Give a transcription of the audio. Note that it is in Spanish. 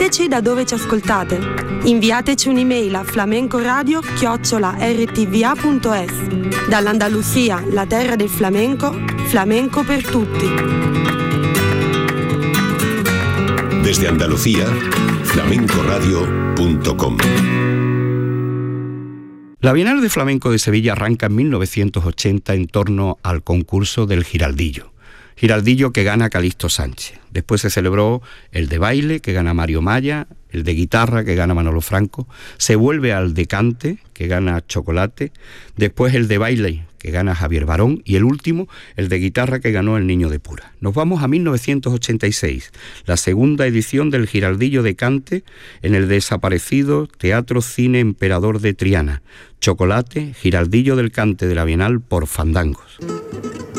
Diteci da dove ci ascoltate. Inviateci un'email a flamencoradio@rtva.es. Dall'Andalusia, la terra del flamenco, flamenco per tutti. Desde Andalucía, flamencoradio.com. La Bienal de Flamenco de Sevilla arranca en 1980 en torno al concurso del Giraldillo. Giraldillo que gana Calixto Sánchez. Después se celebró el de baile, que gana Mario Maya, el de guitarra, que gana Manolo Franco. Se vuelve al de cante, que gana Chocolate. Después el de baile, que gana Javier Barón. Y el último, el de guitarra, que ganó el Niño de Pura. Nos vamos a 1986, la segunda edición del Giraldillo de cante en el desaparecido Teatro Cine Emperador de Triana. Chocolate, Giraldillo del cante de la Bienal por Fandangos.